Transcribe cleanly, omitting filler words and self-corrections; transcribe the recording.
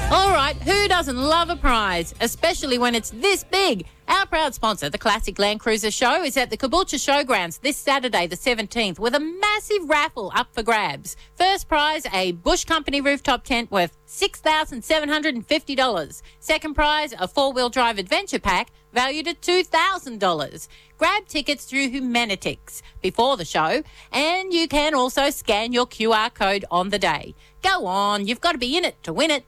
All right, who doesn't love a prize, especially when it's this big? Our proud sponsor, the Classic Land Cruiser Show, is at the Caboolture Showgrounds this Saturday, the 17th, with a massive raffle up for grabs. First prize, a Bush Company rooftop tent worth $6,750. Second prize, a four-wheel drive adventure pack valued at $2,000. Grab tickets through Humanitix before the show, and you can also scan your QR code on the day. Go on, you've got to be in it to win it.